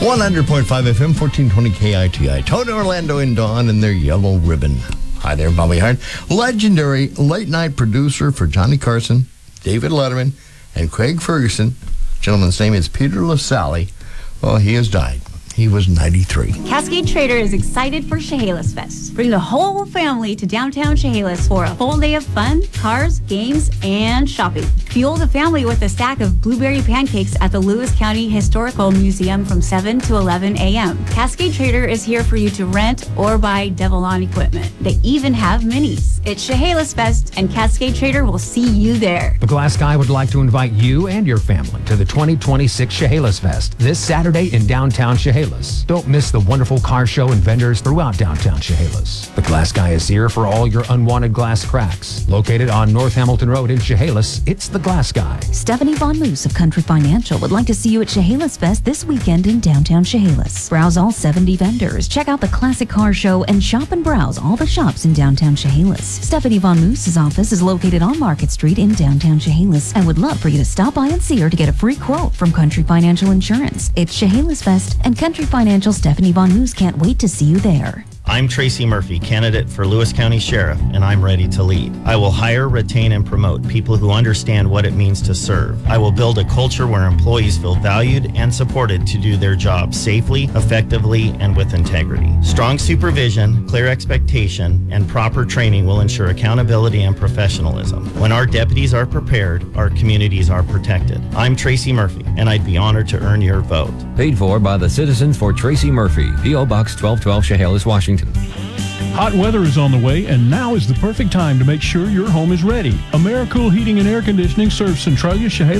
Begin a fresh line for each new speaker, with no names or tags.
100.5 FM, 1420 KITI. Tony Orlando and Dawn in their yellow ribbon. Hi there, Bobby Hart. Legendary late-night producer for Johnny Carson, David Letterman, and Craig Ferguson. Gentleman's name is Peter LaSalle. Well, he has died. He was 93.
Cascade Trader is excited for Chehalis Fest. Bring the whole family to downtown Chehalis for a full day of fun, cars, games, and shopping. Fuel the family with a stack of blueberry pancakes at the Lewis County Historical Museum from 7 to 11 a.m. Cascade Trader is here for you to rent or buy Devilon equipment. They even have minis. It's Chehalis Fest, and Cascade Trader will see you there.
The Glass Guy would like to invite you and your family to the 2026 Chehalis Fest this Saturday in downtown Chehalis. Don't miss the wonderful car show and vendors throughout downtown Chehalis. The Glass Guy is here for all your unwanted glass cracks. Located on North Hamilton Road in Chehalis, it's the Glass Guy.
Stephanie Von Moose of Country Financial would like to see you at Chehalis Fest this weekend in downtown Chehalis. Browse all 70 vendors, check out the classic car show, and shop and browse all the shops in downtown Chehalis. Stephanie Von Moose's office is located on Market Street in downtown Chehalis and would love for you to stop by and see her to get a free quote from Country Financial Insurance. It's Chehalis Fest, and Country Financial Stephanie Von Moose can't wait to see you there.
I'm Tracy Murphy, candidate for Lewis County Sheriff, and I'm ready to lead. I will hire, retain, and promote people who understand what it means to serve. I will build a culture where employees feel valued and supported to do their job safely, effectively, and with integrity. Strong supervision, clear expectation, and proper training will ensure accountability and professionalism. When our deputies are prepared, our communities are protected. I'm Tracy Murphy, and I'd be honored to earn your vote.
Paid for by the citizens for Tracy Murphy, P.O. Box 1212, Chehalis, Washington.
Hot weather is on the way, and now is the perfect time to make sure your home is ready. AmeriCool Heating and Air Conditioning serves Centralia, Chehalis,